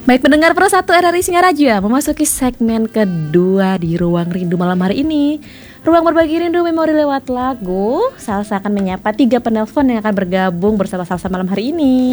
Baik pendengar Pro 1 RRI Singaraja, memasuki segmen kedua di Ruang Rindu malam hari ini. Ruang berbagi rindu memori lewat lagu. Salsa akan menyapa 3 penelpon yang akan bergabung bersama Salsa malam hari ini.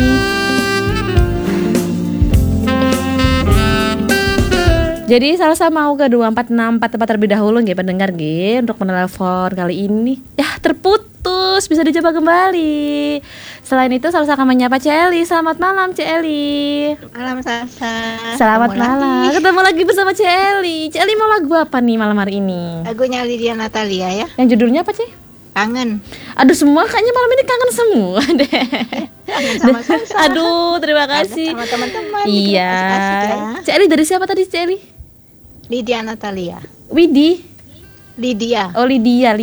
Jadi Salsa mau ke 2464 tempat terlebih dahulu nggih pendengar nggih untuk menelpon kali ini. Ya terputus, bisa dijawab kembali. Selain itu Salsa akan menyapa Celi. Selamat malam Celi. Malam Salsa. Selamat malam. Ketemu lagi bersama Celi. Celi mau lagu apa nih malam hari ini? Lagunya Lydia Natalia ya. Yang judulnya apa Celi? Kangen. Aduh semua kayaknya malam ini kangen semua deh. Kangen sama Salsa. Aduh terima kasih. Sama teman-teman. Iya. Ya. Celi dari siapa tadi Celi? Lydia Natalia. Widi. Lydia. Oh Lydia.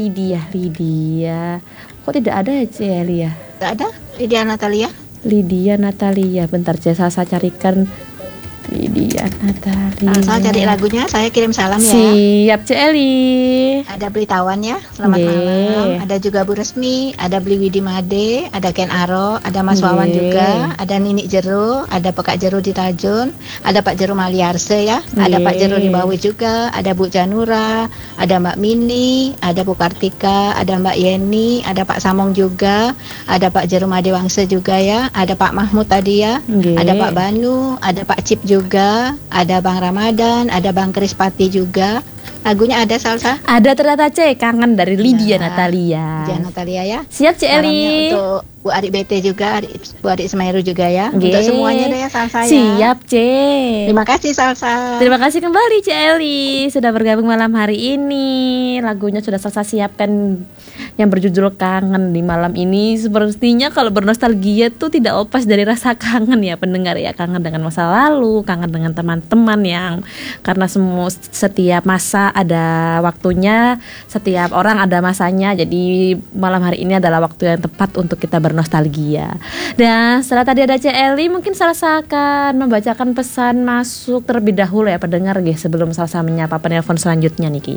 Kok tidak ada ya Celi ya? Gak ada Lydia Natalia. Lydia Natalia. Bentar saya carikan Lydia Natalia. Salsa cari lagunya, saya kirim salam ya. Siap Celi. Ada Blitawan ya, selamat malam. Ada juga Bu Resmi, ada Bli Widi Made, ada Ken Aro, ada Mas Wawan juga, ada Nini Jero, ada Pekak Jero di Tajun, ada Pak Jero Maliarse ya, ada Pak Jero di Bawi juga, ada Bu Janura, ada Mbak Mini, ada Bu Kartika, ada Mbak Yeni, ada Pak Samong juga, ada Pak Jero Made Wangse juga ya, ada Pak Mahmud tadi ya, ada Pak Banu, ada Pak Cip juga, ada Bang Ramadan, ada Bang Krispati juga. Lagunya ada Salsa? Ada ternyata kangen dari Lydia Natalia. Lydia Natalia ya. Siap Celi. Untuk Bu Adik BT juga, Bu Adik Semeru juga ya. Untuk semuanya deh ya Salsa ya. Siap Terima kasih Salsa. Terima kasih kembali Celi sudah bergabung malam hari ini. Lagunya sudah Salsa siapkan yang berjudul Kangen di malam ini. Sepertinya kalau bernostalgia tuh tidak lepas dari rasa kangen ya pendengar ya. Kangen dengan masa lalu, kangen dengan teman-teman yang karena setiap masa ada waktunya, setiap orang ada masanya. Jadi malam hari ini adalah waktu yang tepat untuk kita bernostalgia. Dan setelah tadi ada Celi, mungkin Salsa akan membacakan pesan masuk terlebih dahulu ya pendengar ya, sebelum Salsa menyapa penelpon selanjutnya nih Ki.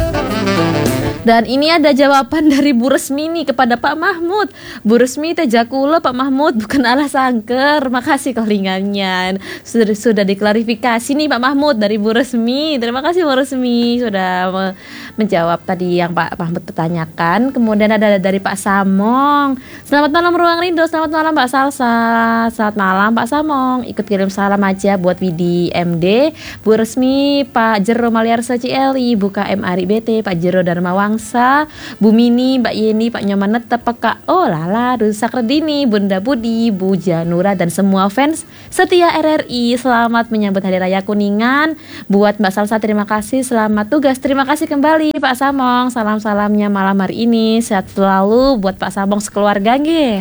Dan ini ada jawaban dari Bu Resmi nih kepada Pak Mahmud. Bu Resmi tejakula Pak Mahmud bukan alah sangker. Makasih kelingannya. Sudah diklarifikasi nih Pak Mahmud dari Bu Resmi. Terima kasih Bu Resmi sudah menjawab tadi yang Pak Mahmud pertanyakan. Kemudian ada dari Pak Samong. Selamat malam Ruang Rindu. Selamat malam Mbak Salsa. Selamat malam Pak Samong. Ikut kirim salam aja buat Widi MD, Bu Resmi, Pak Jero Maliarsa CLI, Bu KM Ari BT, Pak Jero Dharma Wangsa, Bu Mini, Mbak Yeni, Pak Nyoman Netep, Peka Lala, Rusak Redini, Bunda Budi, Bu Janura dan semua fans setia RRI. Selamat menyambut Hari Raya Kuningan. Buat Mbak Salsa terima kasih, selamat tugas. Terima kasih kembali Pak Samong. Salam-salamnya malam hari ini. Sehat selalu buat Pak Samong sekeluarga nggih.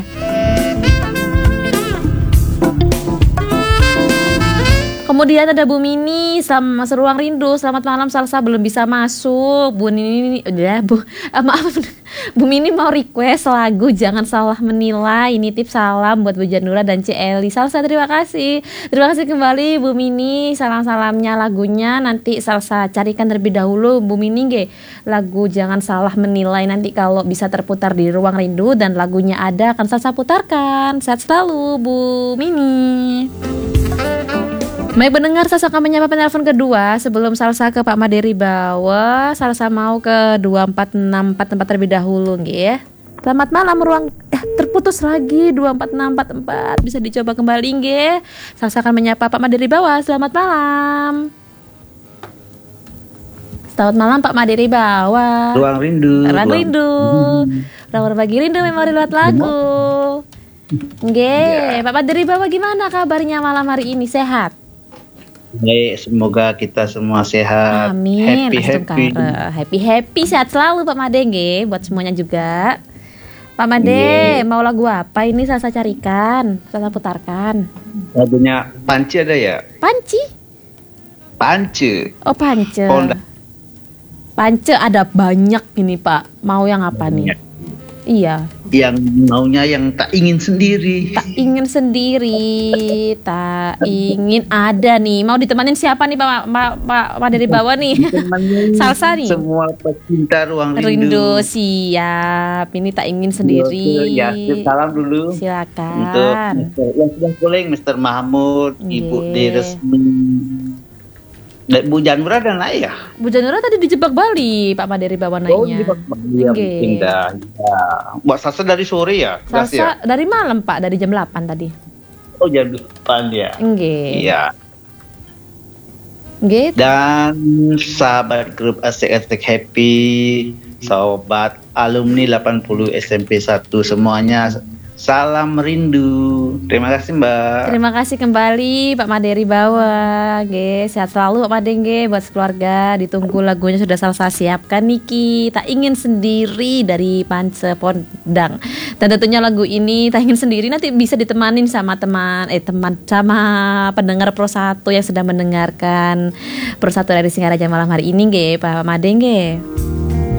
Kemudian ada Bu Mini sama Mas Ruang Rindu. Selamat malam Salsa, belum bisa masuk. Bu Mini udah maaf. Bu Mini mau request lagu Jangan Salah Menilai. Nitip salam buat Bu Janura dan Celi. Salsa terima kasih. Terima kasih kembali Bu Mini. Salam-salamnya lagunya nanti Salsa carikan terlebih dahulu Bu Mini nggih. Lagu Jangan Salah Menilai nanti kalau bisa terputar di Ruang Rindu dan lagunya ada akan Salsa putarkan. Sehat selalu Bu Mini. Baik pendengar, Salsa akan menyapa penelpon kedua. Sebelum Salsa ke Pak Maderi Bawa, Salsa mau ke 2464 tempat terlebih dahulu nggih ya. Selamat malam ruang terputus lagi 24644. Bisa dicoba kembali nggih. Salsa akan menyapa Pak Maderi Bawa. Selamat malam. Selamat malam Pak Maderi Bawa. Ruang Rindu. Ruang Rindu. Ruang berbagi rindu memori lewat lagu. Nggih, Pak Maderi Bawa gimana kabarnya malam hari ini? Sehat? Baik, semoga kita semua sehat. Amin. Happy. Sehat selalu Pak Made nggih, buat semuanya juga. Pak Made, mau lagu apa ini Salsa carikan, Salsa putarkan? Lagunya Panci ada ya? Panci? Pance. Oh Pance. Honda. Pance ada banyak ini Pak. Mau yang apa nih? Iya. Yang maunya yang tak ingin sendiri. Tak ingin sendiri, tak ingin ada nih. Mau ditemanin siapa nih Pak dari bawah nih? Salsa nih. Semua pecinta Ruang Rindu. Rindu siap. Ini tak ingin sendiri. Ya, salam dulu. Silakan. Untuk yang sedang calling, Mr. Mahmud, Ibu Resmi. Bu Janura dan naik ya? Bu Janura tadi dijebak Bali, Pak Maderi bawa naiknya. Oh, dijebak Bali. Ya, pindah. Ya. Buat Salsa dari sore ya? Salsa ya? Dari malam, Pak, dari jam 8 tadi. Oh, jam 8 ya? Iya. Gitu. Dan sahabat grup Asik-Asik Happy, sobat alumni 80 SMP 1 semuanya, salam rindu. Terima kasih Mbak. Terima kasih kembali Pak Maderi bawa. Sehat selalu Pak Madeng buat keluarga. Ditunggu lagunya sudah Salsa siapkan Niki. Tak ingin sendiri dari Pance Pondang. Dan tentunya lagu ini tak ingin sendiri nanti bisa ditemanin sama sama pendengar Pro 1 yang sedang mendengarkan Pro 1 dari Singaraja malam hari ini Pak Madeng.